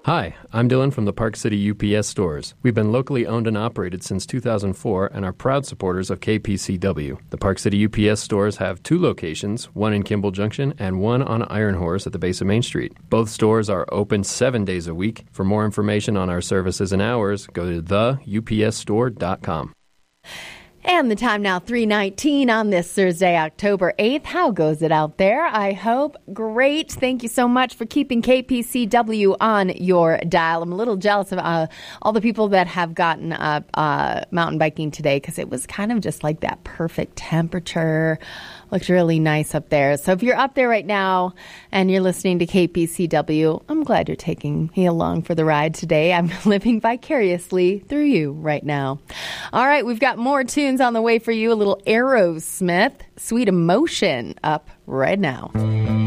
Hi, I'm Dylan from the Park City UPS stores. We've been locally owned and operated since 2004 and are proud supporters of KPCW. The Park City UPS stores have 2 locations, one in Kimball Junction and one on Iron Horse at the base of Main Street. Both stores are open 7 days a week. For more information on our services and hours, go to theupsstore.com. And the time now, 3:19 on this Thursday, October 8th. How goes it out there? I hope great. Thank you so much for keeping KPCW on your dial. I'm a little jealous of all the people that have gotten mountain biking today because it was kind of just like that perfect temperature. Looked really nice up there. So if you're up there right now and you're listening to KPCW, I'm glad you're taking me along for the ride today. I'm living vicariously through you right now. All right, we've got more tunes on the way for you. A little Aerosmith, Sweet Emotion up right now.